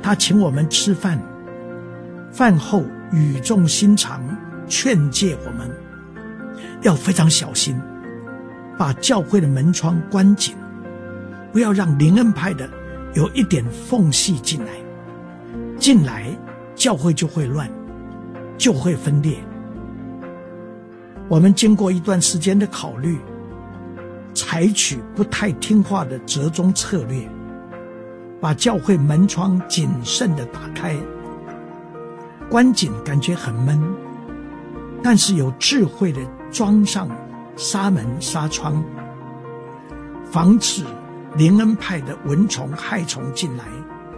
他请我们吃饭，饭后语重心长劝诫我们要非常小心，把教会的门窗关紧，不要让灵恩派的有一点缝隙进来教会就会乱，就会分裂。我们经过一段时间的考虑，采取不太听话的折中策略，把教会门窗谨慎地打开。关紧感觉很闷，但是有智慧地装上纱门纱窗，防止灵恩派的蚊虫害虫进来。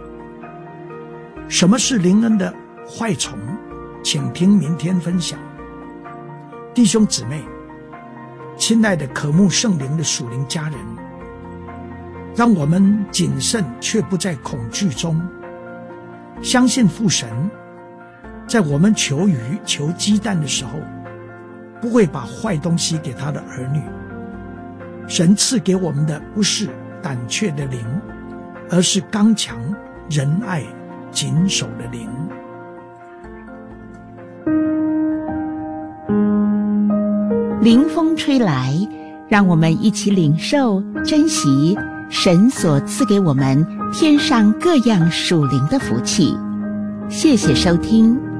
什么是灵恩的坏虫？请听明天分享。弟兄姊妹，亲爱的渴慕圣灵的属灵家人，让我们谨慎却不在恐惧中，相信父神在我们求鱼求鸡蛋的时候，不会把坏东西给他的儿女。神赐给我们的不是胆怯的灵，而是刚强仁爱谨守的灵。 灵风吹来，让我们一起领受珍惜神所赐给我们天上各样属灵的福气。谢谢收听。